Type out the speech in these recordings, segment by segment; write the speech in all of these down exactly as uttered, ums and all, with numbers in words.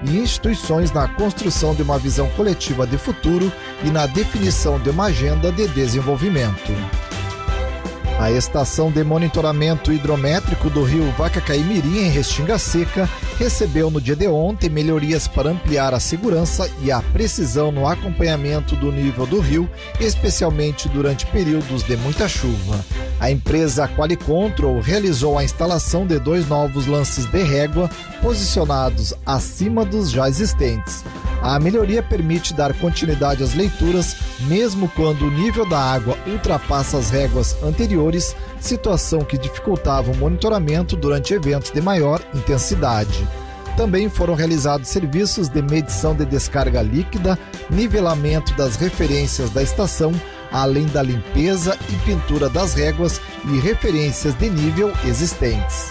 e instituições na construção de uma visão coletiva de futuro e na definição de uma agenda de desenvolvimento. A estação de monitoramento hidrométrico do rio Vacacaimirim, em Restinga Seca, recebeu no dia de ontem melhorias para ampliar a segurança e a precisão no acompanhamento do nível do rio, especialmente durante períodos de muita chuva. A empresa Qualicontrol realizou a instalação de dois novos lances de régua posicionados acima dos já existentes. A melhoria permite dar continuidade às leituras, mesmo quando o nível da água ultrapassa as réguas anteriores, situação que dificultava o monitoramento durante eventos de maior intensidade. Também foram realizados serviços de medição de descarga líquida, nivelamento das referências da estação, além da limpeza e pintura das réguas e referências de nível existentes.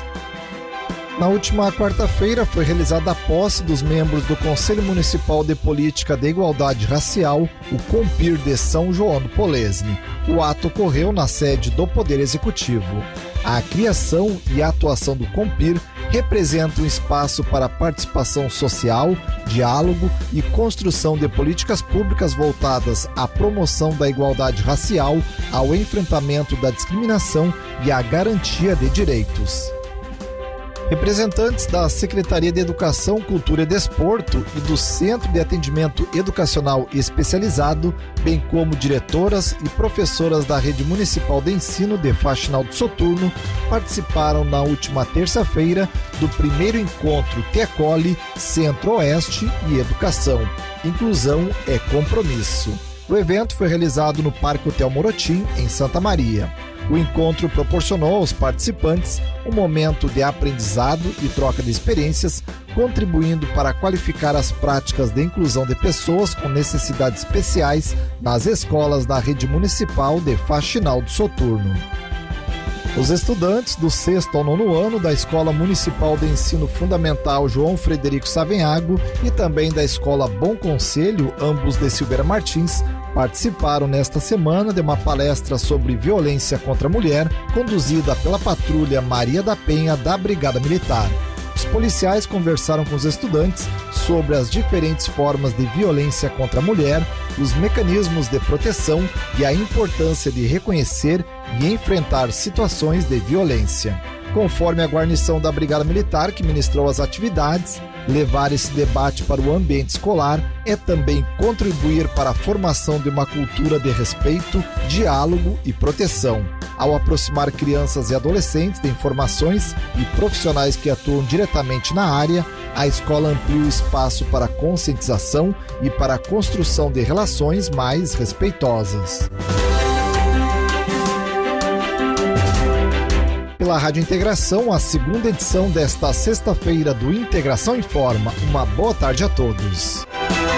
Na última quarta-feira foi realizada a posse dos membros do Conselho Municipal de Política de Igualdade Racial, o COMPIR de São João do Polesne. O ato ocorreu na sede do Poder Executivo. A criação e a atuação do COMPIR representa um espaço para participação social, diálogo e construção de políticas públicas voltadas à promoção da igualdade racial, ao enfrentamento da discriminação e à garantia de direitos. Representantes da Secretaria de Educação, Cultura e Desporto e do Centro de Atendimento Educacional Especializado, bem como diretoras e professoras da Rede Municipal de Ensino de Faxinal do Soturno, participaram na última terça-feira do primeiro encontro TECOLE Centro-Oeste e Educação. Inclusão é compromisso. O evento foi realizado no Parque Hotel Morotim, em Santa Maria. O encontro proporcionou aos participantes um momento de aprendizado e troca de experiências, contribuindo para qualificar as práticas de inclusão de pessoas com necessidades especiais nas escolas da Rede Municipal de Faxinal do Soturno. Os estudantes do sexto ao nono ano da Escola Municipal de Ensino Fundamental João Frederico Savenhago e também da Escola Bom Conselho, ambos de Silveira Martins, participaram nesta semana de uma palestra sobre violência contra a mulher, conduzida pela Patrulha Maria da Penha da Brigada Militar. Os policiais conversaram com os estudantes sobre as diferentes formas de violência contra a mulher, os mecanismos de proteção e a importância de reconhecer e enfrentar situações de violência. Conforme a guarnição da Brigada Militar que ministrou as atividades, levar esse debate para o ambiente escolar é também contribuir para a formação de uma cultura de respeito, diálogo e proteção. Ao aproximar crianças e adolescentes de informações e profissionais que atuam diretamente na área, a escola amplia o espaço para a conscientização e para a construção de relações mais respeitosas. Pela Rádio Integração, a segunda edição desta sexta-feira do Integração Informa. Uma boa tarde a todos.